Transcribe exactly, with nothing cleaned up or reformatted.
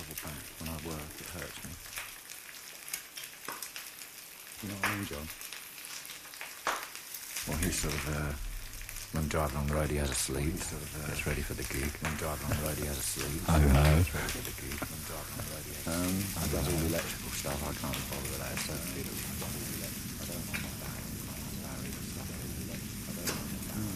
travel back when I work, it hurts me. You know what I mean, John? Well, he's sort of, uh, when driving on the road, he has a sleep, sort of, uh, gets ready for the gig. When driving on the road, he has a sleep. Oh, no. Gets ready for the gig. When driving on the road, he has a sleep. Um, he does all the electrical stuff. I can't bother with that. It's so I don't know.